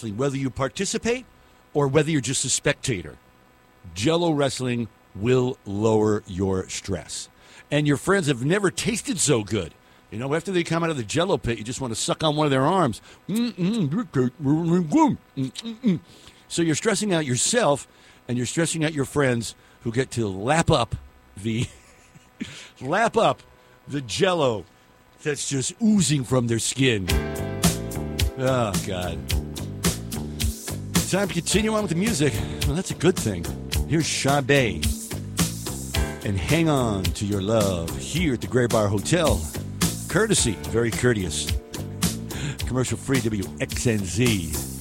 wrestling, whether you participate or whether you're just a spectator. Jell-O wrestling will lower your stress. And your friends have never tasted so good. You know, after they come out of the Jell-O pit, you just want to suck on one of their arms. So you're stressing out yourself, and you're stressing out your friends who get to lap up the Jell-O that's just oozing from their skin. Oh, God. Time to continue on with the music. Well, that's a good thing. Here's Sade and Hang On to Your Love here at the Gray Bar Hotel. Courtesy, very courteous. Commercial free WXNZ.